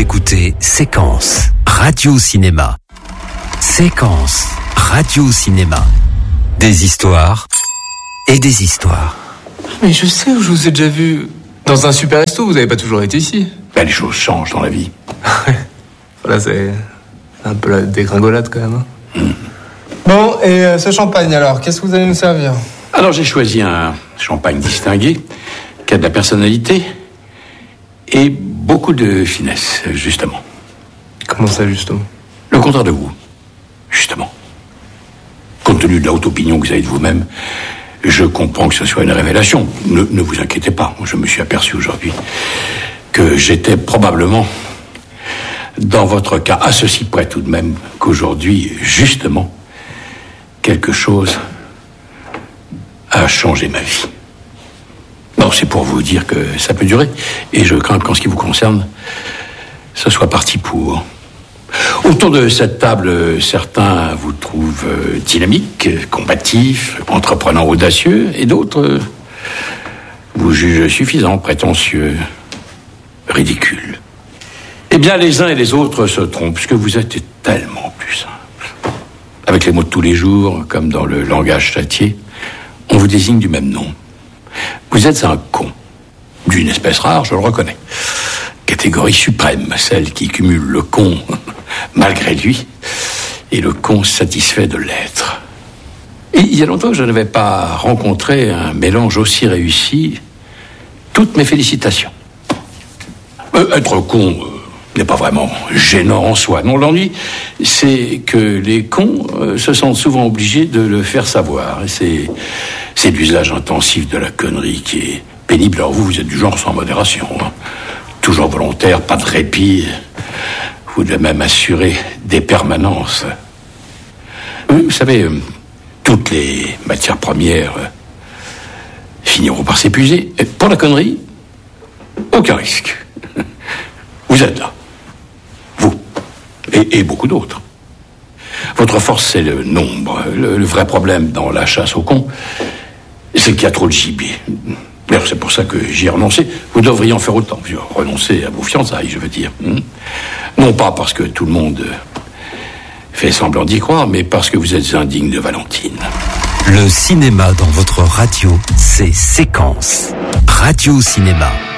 écoutez Séquence, Radio-Cinéma. Séquence, Radio-Cinéma. Des histoires et des histoires. Mais je sais où je vous ai déjà vu. Dans un super resto, vous n'avez pas toujours été ici. Ben, les choses changent dans la vie. Voilà, c'est un peu la dégringolade quand même. Bon, et ce champagne alors, qu'est-ce que vous allez nous servir? Alors j'ai choisi un champagne distingué, qui a de la personnalité et beaucoup de finesse, justement. Comment ça, justement? Le contraire de vous, justement. Compte tenu de la haute opinion que vous avez de vous-même, je comprends que ce soit une révélation. Ne vous inquiétez pas, je me suis aperçu aujourd'hui que j'étais probablement, dans votre cas, à ceci près tout de même, qu'aujourd'hui, justement, quelque chose a changé ma vie. Bon, c'est pour vous dire que ça peut durer, et je crains qu'en ce qui vous concerne, ce soit parti pour. Autour de cette table, certains vous trouvent dynamique, combatif, entreprenant audacieux, et d'autres vous jugent suffisant, prétentieux, ridicule. Eh bien, les uns et les autres se trompent, puisque vous êtes tellement plus simple. Avec les mots de tous les jours, comme dans le langage châtié, on vous désigne du même nom. Vous êtes un con, d'une espèce rare, je le reconnais. Catégorie suprême, celle qui cumule le con malgré lui et le con satisfait de l'être. Et il y a longtemps que je n'avais pas rencontré un mélange aussi réussi. Toutes mes félicitations. Être con n'est pas vraiment gênant en soi. Non, l'ennui, c'est que les cons se sentent souvent obligés de le faire savoir. Et c'est l'usage intensif de la connerie qui est pénible. Alors vous êtes du genre sans modération, hein. Toujours volontaire, pas de répit. Vous devez même assurer des permanences. Vous savez, toutes les matières premières finiront par s'épuiser. Et pour la connerie, aucun risque. Vous êtes là. Vous. Et beaucoup d'autres. Votre force, c'est le nombre. Le vrai problème dans la chasse aux cons, c'est qu'il y a trop de gibier. D'ailleurs, c'est pour ça que j'y ai renoncé. Vous devriez en faire autant. Renoncer à vos fiançailles, je veux dire. Non pas parce que tout le monde fait semblant d'y croire, mais parce que vous êtes indigne de Valentine. Le cinéma dans votre radio, c'est Séquence, Radio-Cinéma.